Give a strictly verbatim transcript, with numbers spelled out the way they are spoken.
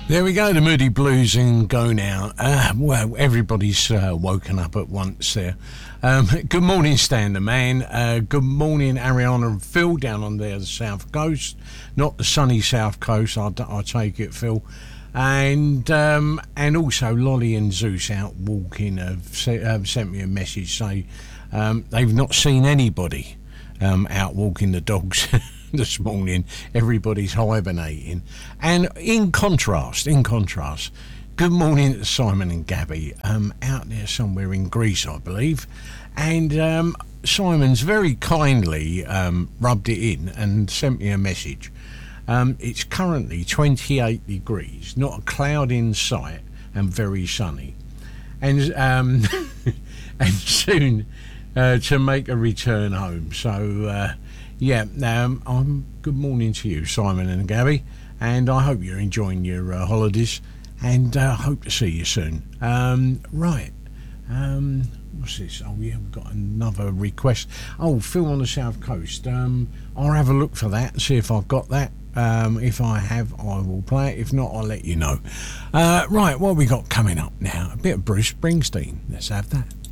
There we go, the Moody Blues and Go Now. Uh, well, everybody's uh, woken up at once there. Um, good morning, Stan the Man. Uh, good morning, Ariana and Phil down on there, the south coast. Not the sunny south coast, I, I take it, Phil. And um, and also Lolly and Zeus out walking have, se- have sent me a message saying um, they've not seen anybody um, out walking the dogs this morning. Everybody's hibernating. And in contrast, in contrast, good morning to Simon and Gabby, um, out there somewhere in Greece, I believe. And um, Simon's very kindly um, rubbed it in and sent me a message. Um, it's currently twenty-eight degrees, not a cloud in sight, and very sunny. And um, and soon uh, to make a return home. So, uh, yeah, um, I'm good morning to you, Simon and Gabby, and I hope you're enjoying your uh, holidays, and uh, hope to see you soon. Um, right, um, what's this? Oh, yeah, we've got another request. Oh, Phil on the South Coast. Um, I'll have a look for that and see if I've got that. Um, if I have, I will play it. If not, I'll let you know. Uh, right, what have we got coming up now? A bit of Bruce Springsteen. Let's have that.